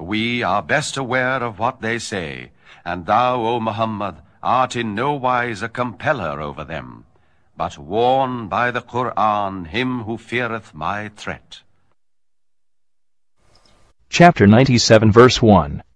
we are best aware of what they say, and thou, O Muhammad, art in no wise a compeller over them, but warn by the Qur'an him who feareth my threat. Chapter 97 verse 1.